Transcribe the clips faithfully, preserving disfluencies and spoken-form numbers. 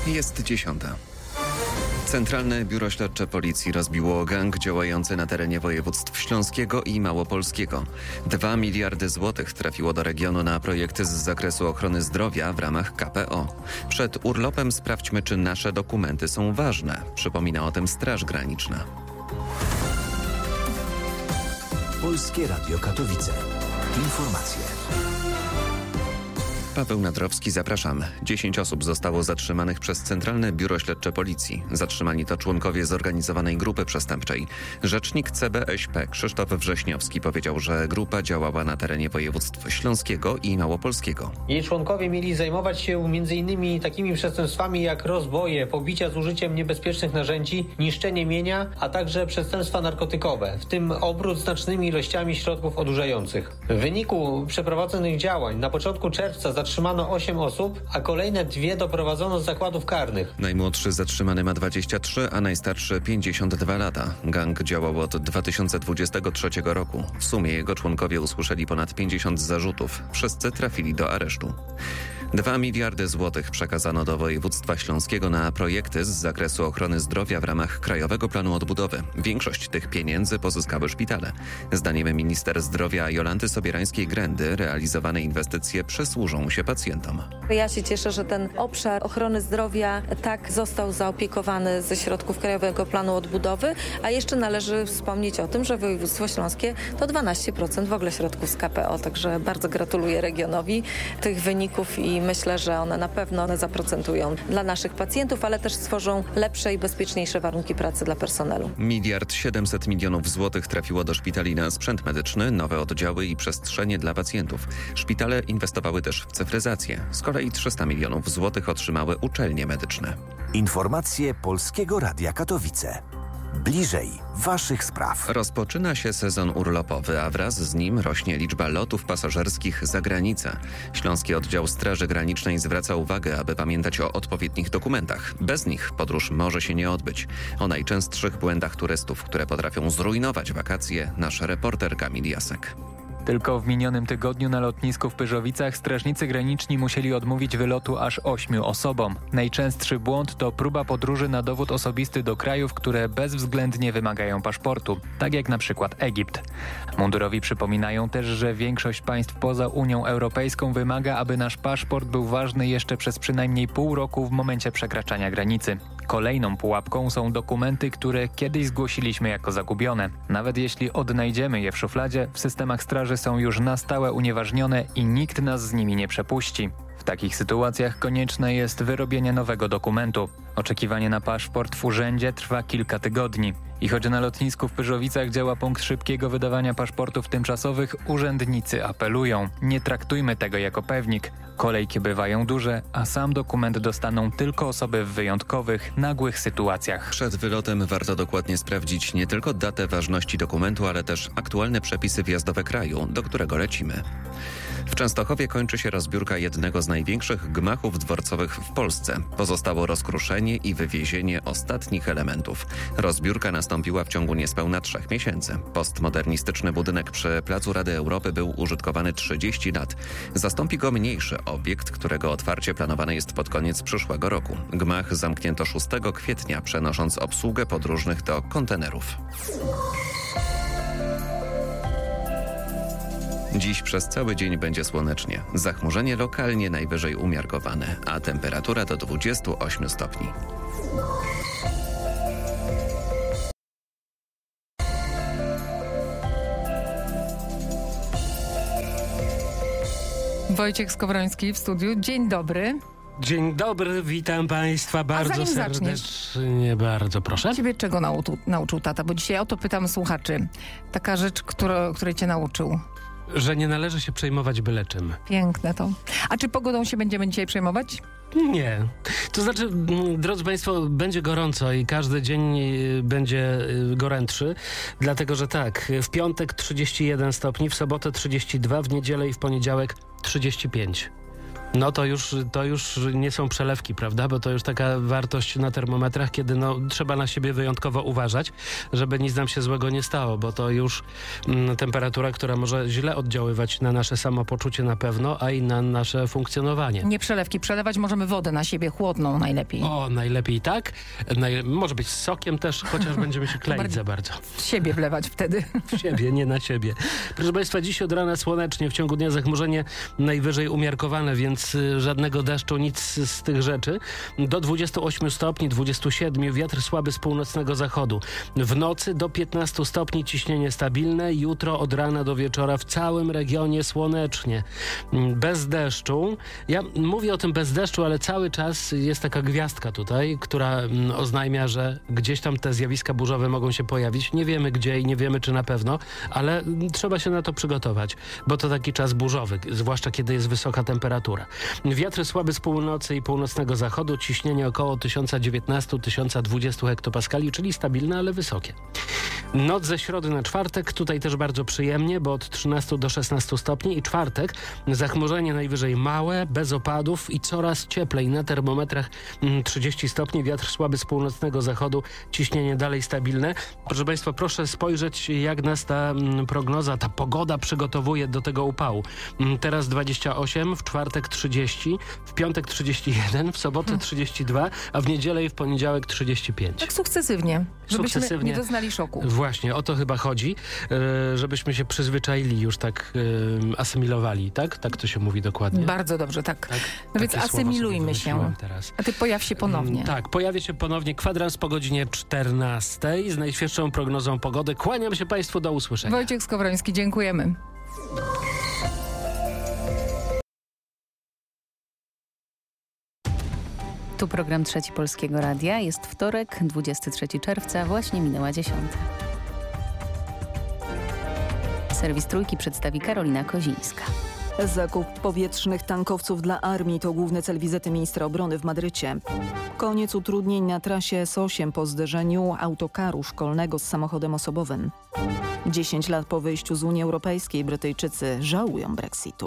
Jest dziesiąta. Centralne Biuro Śledcze Policji rozbiło gang działający na terenie województw śląskiego i małopolskiego. Dwa miliardy złotych trafiło do regionu na projekty z zakresu ochrony zdrowia w ramach K P O. Przed urlopem sprawdźmy, czy nasze dokumenty są ważne. Przypomina o tym Straż Graniczna. Polskie Radio Katowice. Informacje. Paweł Nadrowski, zapraszam. Dziesięć osób zostało zatrzymanych przez Centralne Biuro Śledcze Policji. Zatrzymani to członkowie zorganizowanej grupy przestępczej. Rzecznik C B Ś P Krzysztof Wrześniowski powiedział, że grupa działała na terenie województw śląskiego i małopolskiego. Jej członkowie mieli zajmować się między innymi takimi przestępstwami jak rozboje, pobicia z użyciem niebezpiecznych narzędzi, niszczenie mienia, a także przestępstwa narkotykowe, w tym obrót znacznymi ilościami środków odurzających. W wyniku przeprowadzonych działań na początku czerwca zatrzymano osiem osób, a kolejne dwie doprowadzono z zakładów karnych. Najmłodszy zatrzymany ma dwadzieścia trzy, a najstarszy pięćdziesiąt dwa lata. Gang działał od dwa tysiące dwudziestego trzeciego roku. W sumie jego członkowie usłyszeli ponad pięćdziesiąt zarzutów. Wszyscy trafili do aresztu. Dwa miliardy złotych przekazano do województwa śląskiego na projekty z zakresu ochrony zdrowia w ramach Krajowego Planu Odbudowy. Większość tych pieniędzy pozyskały szpitale. Zdaniem minister zdrowia Jolanty Sobierańskiej-Grendy realizowane inwestycje przysłużą się pacjentom. Ja się cieszę, że ten obszar ochrony zdrowia tak został zaopiekowany ze środków Krajowego Planu Odbudowy, a jeszcze należy wspomnieć o tym, że województwo śląskie to dwanaście procent w ogóle środków z K P O, także bardzo gratuluję regionowi tych wyników i myślę, że one na pewno zaprocentują dla naszych pacjentów, ale też stworzą lepsze i bezpieczniejsze warunki pracy dla personelu. Miliard siedemset milionów złotych trafiło do szpitali na sprzęt medyczny, nowe oddziały i przestrzenie dla pacjentów. Szpitale inwestowały też w cyfryzację. Z kolei trzysta milionów złotych otrzymały uczelnie medyczne. Informacje Polskiego Radia Katowice. Bliżej waszych spraw. Rozpoczyna się sezon urlopowy, a wraz z nim rośnie liczba lotów pasażerskich za granicę. Śląski Oddział Straży Granicznej zwraca uwagę, aby pamiętać o odpowiednich dokumentach. Bez nich podróż może się nie odbyć. O najczęstszych błędach turystów, które potrafią zrujnować wakacje, nasz reporter Kamil Jasek. Tylko w minionym tygodniu na lotnisku w Pyrzowicach strażnicy graniczni musieli odmówić wylotu aż ośmiu osobom. Najczęstszy błąd to próba podróży na dowód osobisty do krajów, które bezwzględnie wymagają paszportu, tak jak na przykład Egipt. Mundurowi przypominają też, że większość państw poza Unią Europejską wymaga, aby nasz paszport był ważny jeszcze przez przynajmniej pół roku w momencie przekraczania granicy. Kolejną pułapką są dokumenty, które kiedyś zgłosiliśmy jako zagubione. Nawet jeśli odnajdziemy je w szufladzie, w systemach straży są już na stałe unieważnione i nikt nas z nimi nie przepuści. W takich sytuacjach konieczne jest wyrobienie nowego dokumentu. Oczekiwanie na paszport w urzędzie trwa kilka tygodni. I choć na lotnisku w Pyrzowicach działa punkt szybkiego wydawania paszportów tymczasowych, urzędnicy apelują: nie traktujmy tego jako pewnik. Kolejki bywają duże, a sam dokument dostaną tylko osoby w wyjątkowych, nagłych sytuacjach. Przed wylotem warto dokładnie sprawdzić nie tylko datę ważności dokumentu, ale też aktualne przepisy wjazdowe kraju, do którego lecimy. W Częstochowie kończy się rozbiórka jednego z największych gmachów dworcowych w Polsce. Pozostało rozkruszenie i wywiezienie ostatnich elementów. Rozbiórka nastąpiła w ciągu niespełna trzech miesięcy. Postmodernistyczny budynek przy Placu Rady Europy był użytkowany trzydzieści lat. Zastąpi go mniejszy obiekt, którego otwarcie planowane jest pod koniec przyszłego roku. Gmach zamknięto szóstego kwietnia, przenosząc obsługę podróżnych do kontenerów. Dziś przez cały dzień będzie słonecznie. Zachmurzenie lokalnie najwyżej umiarkowane, a temperatura do dwudziestu ośmiu stopni. Wojciech Skowroński w studiu. Dzień dobry. Dzień dobry, witam Państwa bardzo serdecznie. Bardzo proszę. Ciebie czego nauczył, nauczył tata? Bo dzisiaj o to pytam słuchaczy. Taka rzecz, która, której cię nauczył. Że nie należy się przejmować byle czym. Piękne to. A czy pogodą się będziemy dzisiaj przejmować? Nie. To znaczy, drodzy Państwo, będzie gorąco i każdy dzień będzie gorętszy, dlatego że tak, w piątek trzydzieści jeden stopni, w sobotę trzydzieści dwa, w niedzielę i w poniedziałek trzydzieści pięć. No to już, to już nie są przelewki, prawda? Bo to już taka wartość na termometrach, kiedy no, trzeba na siebie wyjątkowo uważać, żeby nic nam się złego nie stało, bo to już mm, temperatura, która może źle oddziaływać na nasze samopoczucie na pewno, a i na nasze funkcjonowanie. Nie przelewki, przelewać możemy wodę na siebie, chłodną najlepiej. O, najlepiej tak. Naj... Może być z sokiem też, chociaż będziemy się kleić za bardzo. W siebie wlewać wtedy. W siebie, nie na siebie. Proszę Państwa, dziś od rana słonecznie, w ciągu dnia zachmurzenie najwyżej umiarkowane, więc żadnego deszczu, nic z tych rzeczy. Do dwudziestu ośmiu stopni, dwudziestu siedmiu, wiatr słaby z północnego zachodu. W nocy do piętnastu stopni, ciśnienie stabilne. Jutro od rana do wieczora w całym regionie słonecznie. Bez deszczu. Ja mówię o tym bez deszczu, ale cały czas jest taka gwiazdka tutaj, która oznajmia, że gdzieś tam te zjawiska burzowe mogą się pojawić. Nie wiemy gdzie i nie wiemy czy na pewno, ale trzeba się na to przygotować, bo to taki czas burzowy, zwłaszcza kiedy jest wysoka temperatura. Wiatry słaby z północy i północnego zachodu, ciśnienie około tysiąc dziewiętnaście do tysiąc dwadzieścia hektopaskali, czyli stabilne, ale wysokie. Noc ze środy na czwartek, tutaj też bardzo przyjemnie, bo od trzynastu do szesnastu stopni i czwartek zachmurzenie najwyżej małe, bez opadów i coraz cieplej. Na termometrach trzydzieści stopni, wiatr słaby z północnego zachodu, ciśnienie dalej stabilne. Proszę Państwa, proszę spojrzeć, jak nas ta prognoza, ta pogoda przygotowuje do tego upału. Teraz dwadzieścia osiem, w czwartek trzydzieści, w piątek trzydzieści jeden, w sobotę trzydzieści dwa, a w niedzielę i w poniedziałek trzydzieści pięć. Tak sukcesywnie, żebyśmy Sukcesywnie. nie doznali szoku. Właśnie, o to chyba chodzi, yy, żebyśmy się przyzwyczaili, już tak yy, asymilowali, tak? Tak to się mówi dokładnie. Bardzo dobrze, tak. Tak? No więc Takie słowo asymilujmy sobie się. wymyśliłem teraz. A ty pojaw się ponownie. Mm, tak, pojawia się ponownie kwadrans po godzinie czternastej z najświeższą prognozą pogody. Kłaniam się Państwu, do usłyszenia. Wojciech Skowroński, dziękujemy. Tu program Trzeci Polskiego Radia. Jest wtorek, dwudziestego trzeciego czerwca, właśnie minęła dziesiąta. Serwis Trójki przedstawi Karolina Kozińska. Zakup powietrznych tankowców dla armii to główny cel wizyty ministra obrony w Madrycie. Koniec utrudnień na trasie S osiem po zderzeniu autokaru szkolnego z samochodem osobowym. dziesięć lat po wyjściu z Unii Europejskiej Brytyjczycy żałują Brexitu.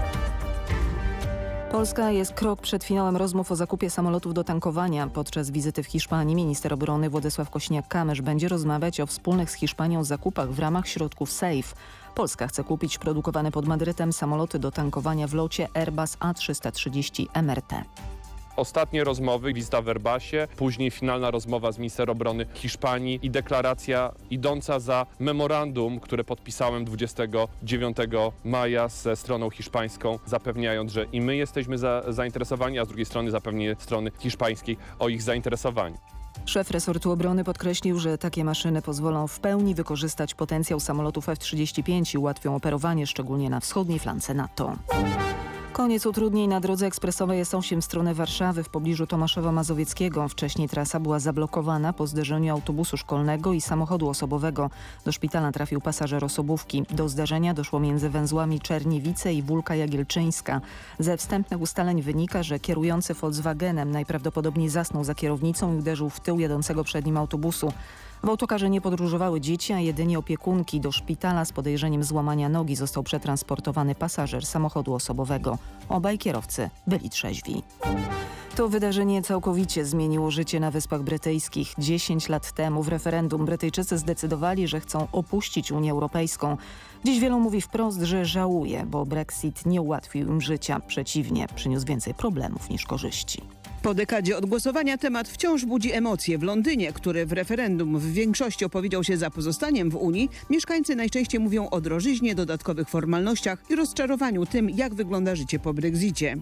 Polska jest krok przed finałem rozmów o zakupie samolotów do tankowania. Podczas wizyty w Hiszpanii minister obrony Władysław Kośniak-Kamysz będzie rozmawiać o wspólnych z Hiszpanią zakupach w ramach środków SAFE. Polska chce kupić produkowane pod Madrytem samoloty do tankowania w locie Airbus A trzysta trzydzieści M R T. Ostatnie rozmowy, wizyta w Airbusie, później finalna rozmowa z minister obrony Hiszpanii i deklaracja idąca za memorandum, które podpisałem dwudziestego dziewiątego maja ze stroną hiszpańską, zapewniając, że i my jesteśmy za, zainteresowani, a z drugiej strony zapewnienie strony hiszpańskiej o ich zainteresowaniu. Szef resortu obrony podkreślił, że takie maszyny pozwolą w pełni wykorzystać potencjał samolotów F trzydzieści pięć i ułatwią operowanie, szczególnie na wschodniej flance NATO. Koniec utrudnień na drodze ekspresowej S osiem w stronę Warszawy w pobliżu Tomaszowa Mazowieckiego. Wcześniej trasa była zablokowana po zderzeniu autobusu szkolnego i samochodu osobowego. Do szpitala trafił pasażer osobówki. Do zdarzenia doszło między węzłami Czerniewice i Wólka Jagielczyńska. Ze wstępnych ustaleń wynika, że kierujący Volkswagenem najprawdopodobniej zasnął za kierownicą i uderzył w tył jadącego przed nim autobusu. W autokarze nie podróżowały dzieci, a jedynie opiekunki. Do szpitala z podejrzeniem złamania nogi został przetransportowany pasażer samochodu osobowego. Obaj kierowcy byli trzeźwi. To wydarzenie całkowicie zmieniło życie na Wyspach Brytyjskich. Dziesięć lat temu w referendum Brytyjczycy zdecydowali, że chcą opuścić Unię Europejską. Dziś wielu mówi wprost, że żałuje, bo Brexit nie ułatwił im życia. Przeciwnie, przyniósł więcej problemów niż korzyści. Po dekadzie od głosowania temat wciąż budzi emocje. W Londynie, który w referendum w większości opowiedział się za pozostaniem w Unii, mieszkańcy najczęściej mówią o drożyźnie, dodatkowych formalnościach i rozczarowaniu tym, jak wygląda życie po Brexicie.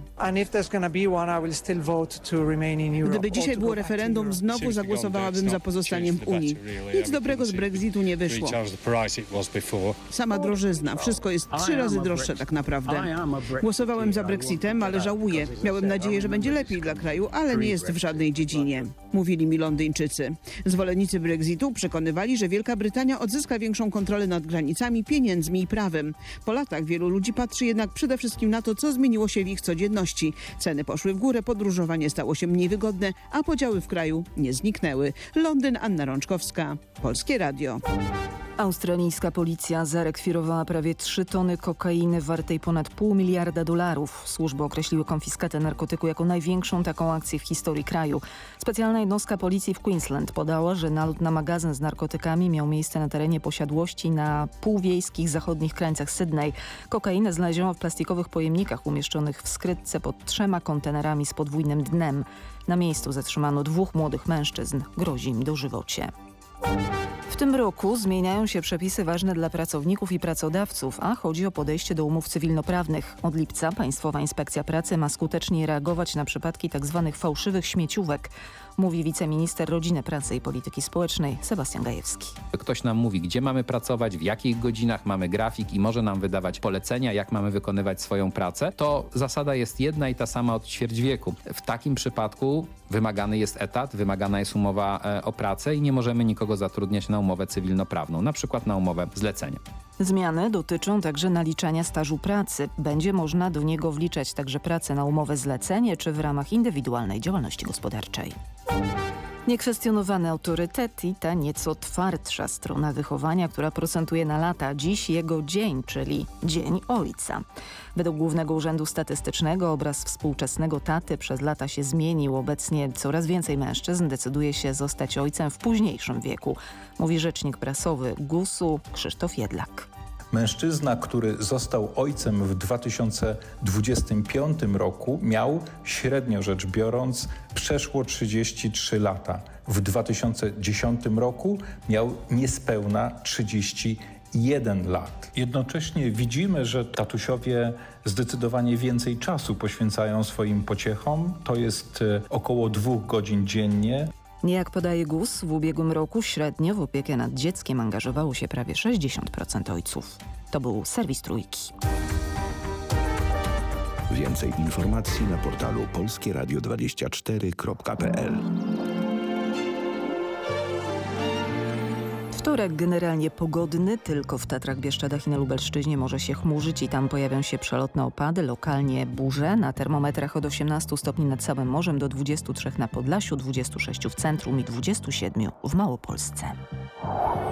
Gdyby dzisiaj było referendum, znowu zagłosowałabym za pozostaniem w Unii. Nic dobrego z Brexitu nie wyszło. Sama drożyzna. Wszystko jest trzy razy droższe tak naprawdę. Głosowałem za Brexitem, ale żałuję. Miałem nadzieję, że będzie lepiej dla kraju, ale nie jest w żadnej dziedzinie, mówili mi Londyńczycy. Zwolennicy Brexitu przekonywali, że Wielka Brytania odzyska większą kontrolę nad granicami, pieniędzmi i prawem. Po latach wielu ludzi patrzy jednak przede wszystkim na to, co zmieniło się w ich codzienności. Ceny poszły w górę, podróżowanie stało się mniej wygodne, a podziały w kraju nie zniknęły. Londyn, Anna Rączkowska, Polskie Radio. Australijska policja zarekwirowała prawie trzy tony kokainy wartej ponad pół miliarda dolarów. Służby określiły konfiskatę narkotyku jako największą taką akcję w historii kraju. Specjalna jednostka policji w Queensland podała, że nalot na magazyn z narkotykami miał miejsce na terenie posiadłości na półwiejskich zachodnich krańcach Sydney. Kokainę znaleziono w plastikowych pojemnikach umieszczonych w skrytce pod trzema kontenerami z podwójnym dnem. Na miejscu zatrzymano dwóch młodych mężczyzn. Grozi im dożywocie. W tym roku zmieniają się przepisy ważne dla pracowników i pracodawców, a chodzi o podejście do umów cywilnoprawnych. Od lipca Państwowa Inspekcja Pracy ma skutecznie reagować na przypadki tzw. fałszywych śmieciówek, mówi wiceminister Rodziny, Pracy i Polityki Społecznej Sebastian Gajewski. Ktoś nam mówi, gdzie mamy pracować, w jakich godzinach, mamy grafik i może nam wydawać polecenia, jak mamy wykonywać swoją pracę, to zasada jest jedna i ta sama od ćwierć wieku. W takim przypadku wymagany jest etat, wymagana jest umowa e, o pracę i nie możemy nikogo zatrudniać na umowę cywilnoprawną, na przykład na umowę zlecenia. Zmiany dotyczą także naliczania stażu pracy. Będzie można do niego wliczać także pracę na umowę zlecenie czy w ramach indywidualnej działalności gospodarczej. Niekwestionowany autorytet i ta nieco twardsza strona wychowania, która procentuje na lata. Dziś jego dzień, czyli Dzień Ojca. Według Głównego Urzędu Statystycznego obraz współczesnego taty przez lata się zmienił. Obecnie coraz więcej mężczyzn decyduje się zostać ojcem w późniejszym wieku, mówi rzecznik prasowy gusu Krzysztof Jedlak. Mężczyzna, który został ojcem w dwa tysiące dwudziestym piątym roku, miał średnio rzecz biorąc przeszło trzydzieści trzy lata. W dwa tysiące dziesiątym roku miał niespełna trzydzieści jeden lat. Jednocześnie widzimy, że tatusiowie zdecydowanie więcej czasu poświęcają swoim pociechom. To jest około dwóch godzin dziennie. Jak podaje GUS, w ubiegłym roku średnio w opiekę nad dzieckiem angażowało się prawie sześćdziesiąt procent ojców. To był serwis Trójki. Więcej informacji na portalu polskie radio dwadzieścia cztery kropka p l. Wtorek generalnie pogodny, tylko w Tatrach, Bieszczadach i na Lubelszczyźnie może się chmurzyć i tam pojawią się przelotne opady, lokalnie burze. Na termometrach od osiemnastu stopni nad całym morzem do dwudziestu trzech na Podlasiu, dwudziestu sześciu w centrum i dwudziestu siedmiu w Małopolsce.